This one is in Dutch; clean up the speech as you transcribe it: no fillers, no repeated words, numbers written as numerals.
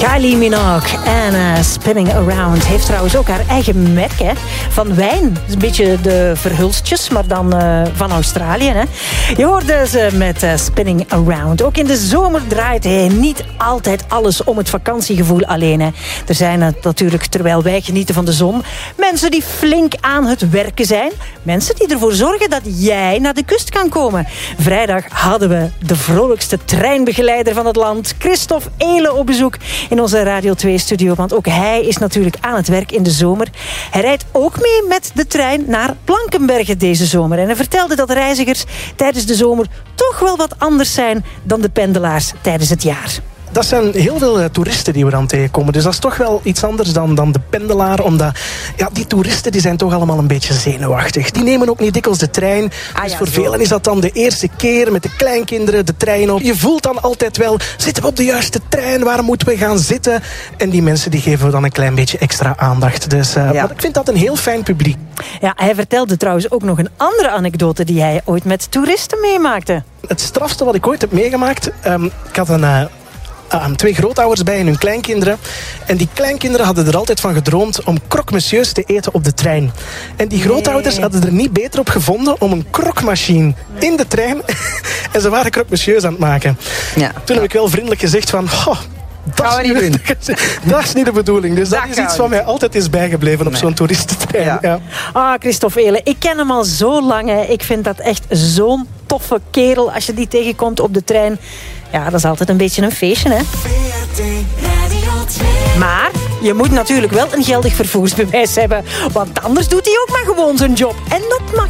Kylie Minogue en Spinning Around heeft trouwens ook haar eigen merk hè, van wijn. Een beetje de verhulstjes, maar dan van Australië. Hè. Je hoorde ze met Spinning Around. Ook in de zomer draait hij niet altijd alles om het vakantiegevoel alleen. Hè. Er zijn natuurlijk, terwijl wij genieten van de zon, mensen die flink aan het werken zijn. Mensen die ervoor zorgen dat jij naar de kust kan komen. Vrijdag hadden we de vrolijkste treinbegeleider van het land, Christophe Ehle, op bezoek in onze Radio 2-studio. Want ook hij is natuurlijk aan het werk in de zomer. Hij rijdt ook mee met de trein naar Blankenberge deze zomer. En hij vertelde dat reizigers tijdens de zomer toch wel wat anders zijn dan de pendelaars tijdens het jaar. Dat zijn heel veel toeristen die we dan tegenkomen. Dus dat is toch wel iets anders dan de pendelaar. Omdat die toeristen die zijn toch allemaal een beetje zenuwachtig. Die nemen ook niet dikwijls de trein. Dus voor velen is dat dan de eerste keer met de kleinkinderen de trein op. Je voelt dan altijd wel, zitten we op de juiste trein? Waar moeten we gaan zitten? En die mensen die geven dan een klein beetje extra aandacht. Dus maar ik vind dat een heel fijn publiek. Ja, hij vertelde trouwens ook nog een andere anekdote die hij ooit met toeristen meemaakte. Het strafste wat ik ooit heb meegemaakt. Ik had twee grootouders bij en hun kleinkinderen. En die kleinkinderen hadden er altijd van gedroomd om croque-monsieurs te eten op de trein. En die grootouders hadden er niet beter op gevonden om een croque-machine in de trein. En ze waren croque-monsieurs aan het maken. Ja. Toen heb ik wel vriendelijk gezegd van... dat is niet de bedoeling. Dus dat is iets wat mij altijd is bijgebleven op zo'n toeristentrein. Ja. Ja. Ah, Christophe Ehle, ik ken hem al zo lang. Hè. Ik vind dat echt zo'n toffe kerel. Als je die tegenkomt op de trein. Ja, dat is altijd een beetje een feestje, hè. Maar je moet natuurlijk wel een geldig vervoersbewijs hebben. Want anders doet hij ook maar gewoon zijn job. En dat mag